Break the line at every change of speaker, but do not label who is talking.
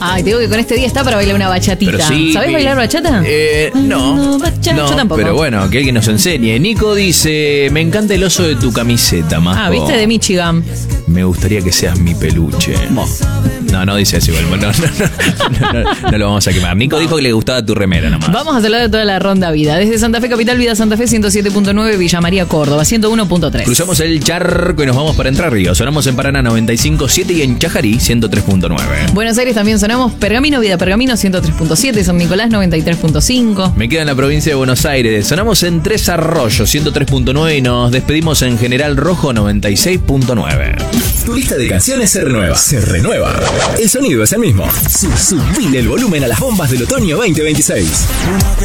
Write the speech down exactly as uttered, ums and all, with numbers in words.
Ay, te digo que con este día está para bailar una bachatita.
Pero sí,
¿Sabés
mi-
bailar bachata?
Eh, no,
No, bachata,
no,
yo tampoco.
pero bueno, que alguien nos enseñe. Nico dice, me encanta el oso de tu camiseta, Masco.
Ah, ¿viste? De Michigan.
Me gustaría que seas mi peluche. No, no dice eso igual. No, no, no, no, no, no lo vamos a quemar. Nico dijo que le gustaba tu remera nomás.
Vamos a hablar de toda la ronda vida. Desde Santa Fe Capital, Vida Santa Fe ciento siete punto nueve, Villa María, Córdoba ciento uno punto tres.
Cruzamos el charco y nos vamos para Entre Ríos. Sonamos en Paraná noventa y cinco punto siete y en Chajarí ciento tres punto nueve.
Buenos Aires también sonamos Pergamino, Vida Pergamino ciento tres punto siete, San Nicolás noventa y tres punto cinco.
Me queda en la provincia de Buenos Aires. Sonamos en Tres Arroyos ciento tres punto nueve y nos despedimos en General Rojo noventa y seis punto nueve.
Tu lista de canciones se renueva. Se renueva. El sonido es el mismo. Subile el volumen a las bombas del otoño veinte veintiséis.